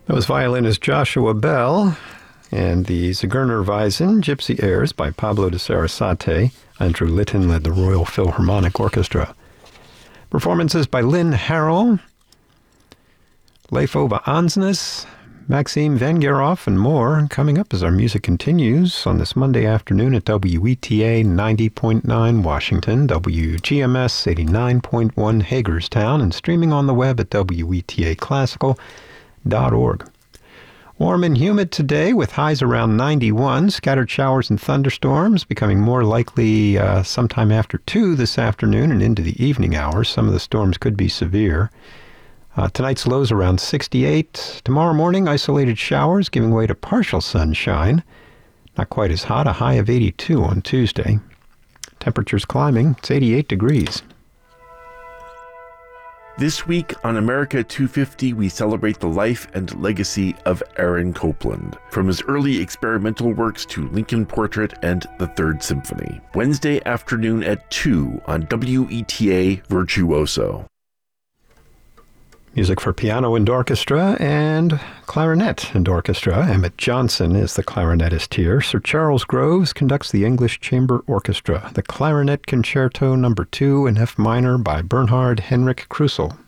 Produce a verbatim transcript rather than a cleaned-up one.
That was violinist Joshua Bell and the Zigeuner Weisen, Gypsy Airs by Pablo de Sarasate. Andrew Litton led the Royal Philharmonic Orchestra. Performances by Lynn Harrell, Leif Ove Ansnes, Maxime Vengerov, and more coming up as our music continues on this Monday afternoon at W E T A ninety point nine Washington, W G M S eighty-nine point one Hagerstown, and streaming on the web at W E T A classical dot org. Warm and humid today with highs around ninety-one. Scattered showers and thunderstorms becoming more likely uh, sometime after two this afternoon and into the evening hours. Some of the storms could be severe. Uh, tonight's lows around sixty-eight. Tomorrow morning, isolated showers giving way to partial sunshine. Not quite as hot, a high of eighty-two on Tuesday. Temperatures climbing. It's eighty-eight degrees. This week on America two fifty, we celebrate the life and legacy of Aaron Copland, from his early experimental works to Lincoln Portrait and the Third Symphony. Wednesday afternoon at two on W E T A Virtuoso. Music for piano and orchestra and clarinet and orchestra. Emmett Johnson is the clarinetist here. Sir Charles Groves conducts the English Chamber Orchestra. The Clarinet Concerto Number two in F minor by Bernhard Henrik Krusel.